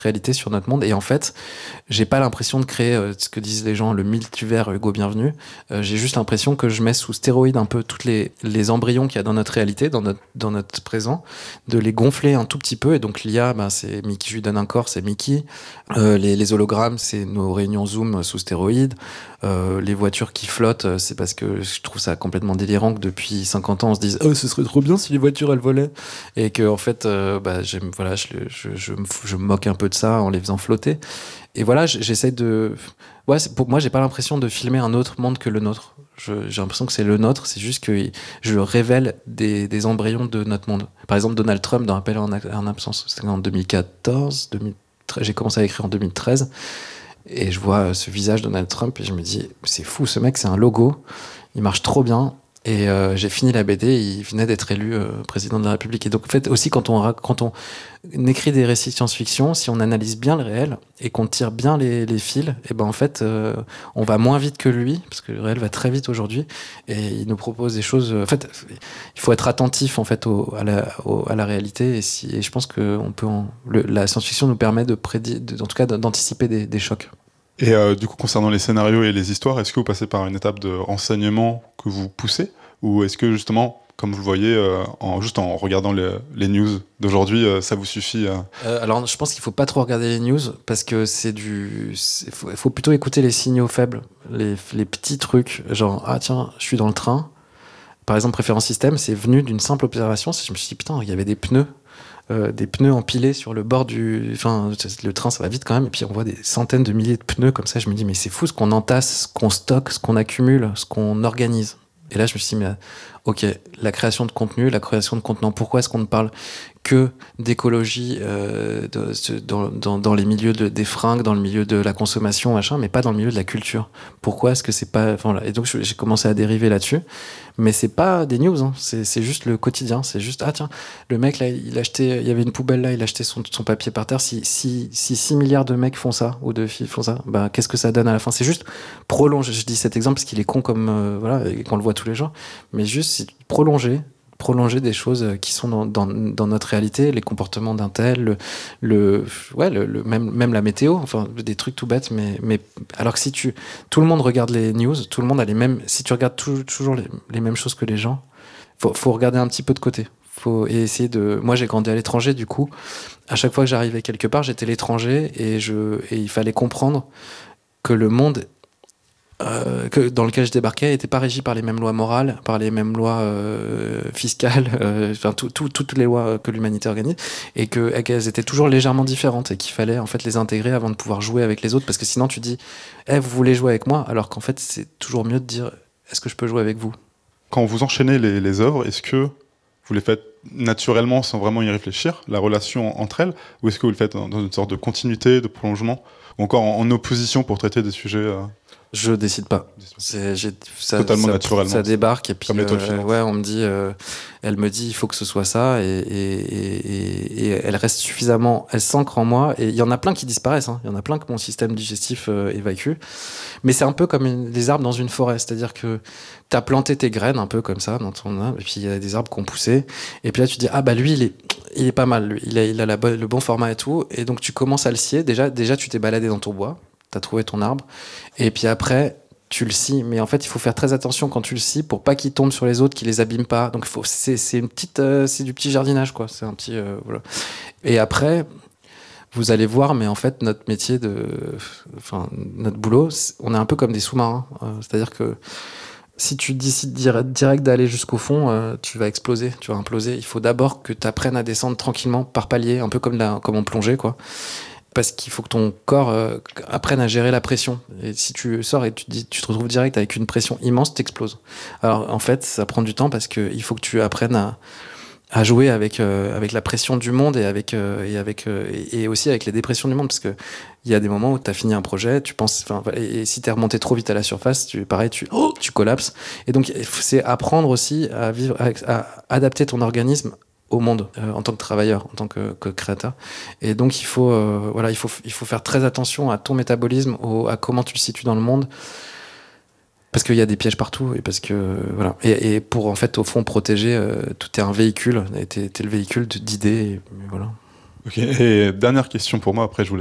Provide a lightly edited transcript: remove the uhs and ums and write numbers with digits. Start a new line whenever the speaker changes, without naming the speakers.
réalité sur notre monde. Et en fait, j'ai pas l'impression de créer ce que disent les gens, le multivers Hugo Bienvenu. J'ai juste l'impression que je mets sous stéroïde un peu toutes les embryons qu'il y a dans notre réalité, dans notre présent, de les gonfler un tout petit peu. Et donc l'IA, ben, c'est Mickey, je lui donne un corps, c'est Mickey. Les hologrammes, c'est nos réunions Zoom sous stéroïde. Les voitures qui flottent, c'est parce que je trouve ça complètement délirant que depuis 50 ans on se dise oh, ce serait trop bien si les voitures elles volaient, et que en fait bah, voilà, je me moque un peu de ça en les faisant flotter. Et voilà, j'essaie de ouais, pour moi j'ai pas l'impression de filmer un autre monde que le nôtre. J'ai l'impression que c'est le nôtre, c'est juste que je révèle des embryons de notre monde. Par exemple, Donald Trump dans Appel en absence, c'était en 2014, 2013, j'ai commencé à écrire en 2013. Et je vois ce visage de Donald Trump et je me dis, c'est fou, ce mec, c'est un logo, il marche trop bien. Et j'ai fini la BD, il venait d'être élu président de la République. Et donc, en fait, aussi, quand on écrit des récits de science-fiction, si on analyse bien le réel et qu'on tire bien les fils, et ben en fait, on va moins vite que lui, parce que le réel va très vite aujourd'hui, et il nous propose des choses. En fait, il faut être attentif en fait à la réalité. Et je pense que la science-fiction nous permet en tout cas, d'anticiper des chocs.
Et du coup, concernant les scénarios et les histoires, est-ce que vous passez par une étape de renseignement que vous poussez, ou est-ce que justement, comme vous le voyez, juste en regardant les news d'aujourd'hui, ça vous suffit
Alors, je pense qu'il faut pas trop regarder les news parce que faut plutôt écouter les signaux faibles, les petits trucs, genre ah tiens, je suis dans le train. Par exemple, Préférence Système, c'est venu d'une simple observation. Je me suis dit putain, il y avait des pneus empilés sur le bord enfin, le train, ça va vite quand même. Et puis on voit des centaines de milliers de pneus comme ça. Je me dis mais c'est fou ce qu'on entasse, ce qu'on stocke, ce qu'on accumule, ce qu'on organise. Et là, je me suis dit mais ok, la création de contenu, la création de contenant. Pourquoi est-ce qu'on ne parle que d'écologie dans les milieux des fringues, dans le milieu de la consommation, machin, mais pas dans le milieu de la culture? Pourquoi est-ce que c'est pas... Enfin, voilà. Et donc j'ai commencé à dériver là-dessus, mais c'est pas des news, hein. C'est juste le quotidien. C'est juste, ah tiens, le mec là, il y avait une poubelle là, il achetait son papier par terre. Si 6 milliards de mecs font ça, ou de filles font ça, bah qu'est-ce que ça donne à la fin? C'est juste prolonger. Je dis cet exemple parce qu'il est con comme... voilà, et qu'on le voit tous les jours, mais juste prolonger des choses qui sont dans notre réalité, les comportements d'un tel, même la météo, enfin des trucs tout bêtes, mais alors que tout le monde regarde les news, tout le monde a les mêmes, si tu regardes toujours les mêmes choses que les gens, faut regarder un petit peu de côté. Et essayer moi j'ai grandi à l'étranger, du coup, à chaque fois que j'arrivais quelque part, j'étais l'étranger et il fallait comprendre que le monde dans lequel je débarquais n'était pas régi par les mêmes lois morales, par les mêmes lois fiscales, enfin toutes les lois que l'humanité organise, et qu'elles étaient toujours légèrement différentes et qu'il fallait en fait les intégrer avant de pouvoir jouer avec les autres, parce que sinon tu dis vous voulez jouer avec moi, alors qu'en fait c'est toujours mieux de dire est-ce que je peux jouer avec vous?
Quand vous enchaînez les œuvres, est-ce que vous les faites naturellement sans vraiment y réfléchir, la relation entre elles, ou est-ce que vous le faites dans une sorte de continuité, de prolongement, ou encore en opposition pour traiter des sujets
Je décide pas.
totalement naturellement.
Ça débarque et puis
comme l'étoile filante.
ouais, elle me dit il faut que ce soit ça, et elle reste suffisamment, elle s'ancre en moi, et il y en a plein qui disparaissent, hein. Il y en a plein que mon système digestif évacue. Mais c'est un peu comme les arbres dans une forêt, c'est-à-dire que t'as planté tes graines un peu comme ça dans ton arbre, et puis il y a des arbres qui ont poussé, et puis là tu dis ah bah lui il est pas mal, lui. Il a le bon format et tout, et donc tu commences à le scier. Déjà tu t'es baladé dans ton bois, t'as trouvé ton arbre, et puis après tu le scies, mais en fait il faut faire très attention quand tu le scies pour pas qu'il tombe sur les autres, qu'il les abîme pas. Donc c'est c'est du petit jardinage, quoi. C'est un petit voilà. Et après vous allez voir, mais en fait notre métier enfin notre boulot, on est un peu comme des sous-marins. C'est-à-dire que si tu décides direct d'aller jusqu'au fond, tu vas exploser, tu vas imploser. Il faut d'abord que tu apprennes à descendre tranquillement par palier, un peu comme en plongée, quoi. Parce qu'il faut que ton corps apprenne à gérer la pression. Et si tu sors et tu te retrouves direct avec une pression immense, t'exploses. Alors en fait, ça prend du temps parce qu'il faut que tu apprennes à jouer avec la pression du monde et aussi avec les dépressions du monde, parce que il y a des moments où tu as fini un projet, tu penses, et si t'es remonté trop vite à la surface, tu collapses. Et donc c'est apprendre aussi à vivre, à adapter ton organisme au monde en tant que travailleur, en tant que créateur. Et donc il faut faire très attention à ton métabolisme, à comment tu le situes dans le monde, parce qu'il y a des pièges partout, et parce que voilà, et pour en fait au fond protéger, tout est un véhicule, t'es le véhicule d'idées, et voilà.
Ok, et dernière question pour moi, après je vous